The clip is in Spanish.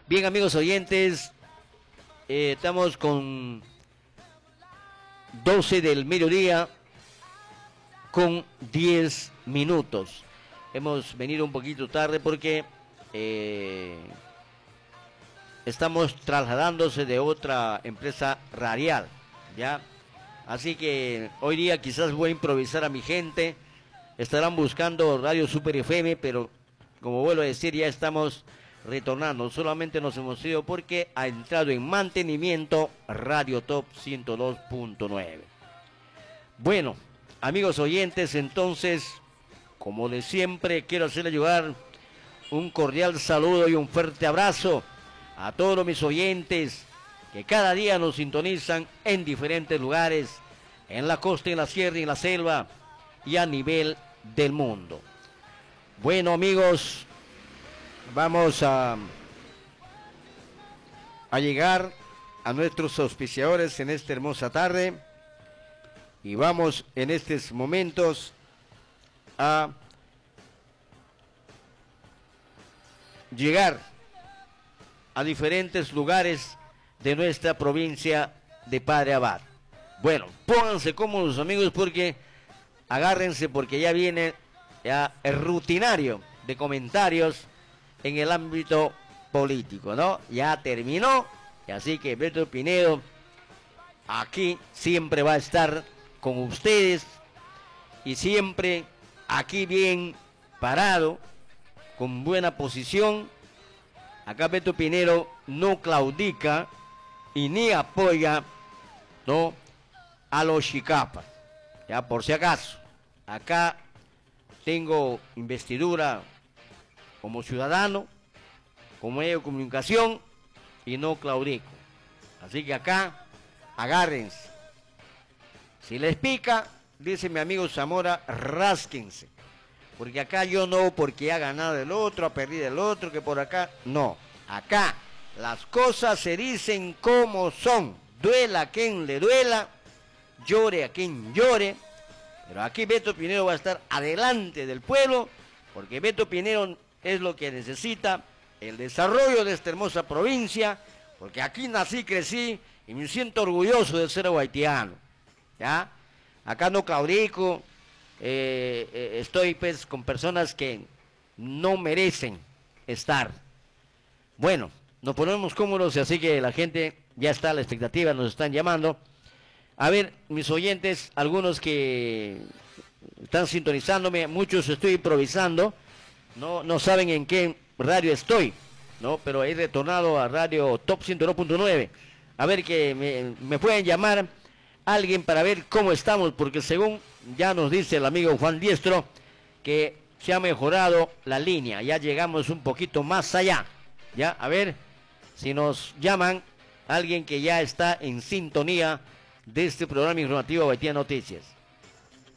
Bien, amigos oyentes, estamos con 12 del mediodía con 10 minutos. Hemos venido un poquito tarde porque estamos trasladándose de otra empresa radial, ¿ya? Así que hoy día quizás voy a improvisar a mi gente. Estarán buscando Radio Super FM, pero como vuelvo a decir, ya estamos retornando. Solamente nos hemos ido porque ha entrado en mantenimiento Radio Top 102.9. Bueno, amigos oyentes, entonces, como de siempre, quiero hacerle llegar un cordial saludo y un fuerte abrazo a todos mis oyentes que cada día nos sintonizan en diferentes lugares, en la costa, en la sierra, en la selva y a nivel del mundo. Bueno, amigos, vamos a llegar a nuestros auspiciadores en esta hermosa tarde y vamos en estos momentos a llegar a diferentes lugares de nuestra provincia de Padre Abad. Bueno, pónganse cómodos, amigos, porque agárrense, porque ya viene ya el rutinario de comentarios en el ámbito político, ¿no? Ya terminó, y así que Beto Pinedo aquí siempre va a estar con ustedes y siempre aquí bien parado, con buena posición. Acá Beto Pinedo no claudica y ni apoya, ¿no?, a los chicapas. Ya, por si acaso, acá tengo investidura como ciudadano, como medio de comunicación, y no claudico. Así que acá, agárrense. Si les pica, dice mi amigo Zamora, rásquense. Porque acá yo no, porque ha ganado el otro, ha perdido el otro, que por acá, no. Acá las cosas se dicen como son. Duela a quien le duela, llore a quien llore. Pero aquí Beto Pinedo va a estar adelante del pueblo, porque Beto Pinedo es lo que necesita, el desarrollo de esta hermosa provincia, porque aquí nací, crecí y me siento orgulloso de ser haitiano, ¿ya? Acá no claudico, estoy pues con personas que no merecen estar. Bueno, nos ponemos cómodos, así que la gente ya está a la expectativa, nos están llamando. A ver, mis oyentes, algunos que están sintonizándome, muchos estoy improvisando, no saben en qué radio estoy, ¿no? Pero he retornado a Radio Top 102.9. A ver que me pueden llamar alguien para ver cómo estamos, porque según ya nos dice el amigo Juan Diestro, que se ha mejorado la línea, ya llegamos un poquito más allá, ya, a ver si nos llaman alguien que ya está en sintonía de este programa informativo Haitian Noticias.